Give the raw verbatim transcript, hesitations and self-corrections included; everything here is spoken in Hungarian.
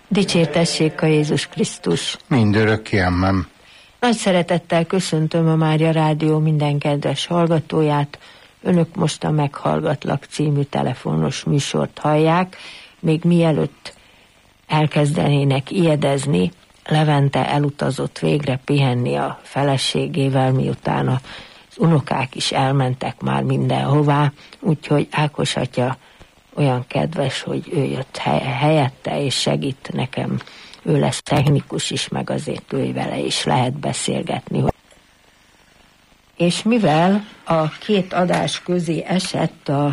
Dicsértessék a Jézus Krisztus! Mindörökké, amen. Nagy szeretettel köszöntöm a Mária Rádió minden kedves hallgatóját. Önök most a Meghallgatlak című telefonos műsort hallják. Még mielőtt elkezdenének ijedezni, Levente elutazott végre pihenni a feleségével, miután az unokák is elmentek már mindenhová, úgyhogy Ákos atya olyan kedves, hogy ő jött helyette és segít nekem. Ő lesz technikus is, meg azért ő vele is lehet beszélgetni. És mivel a két adás közé esett a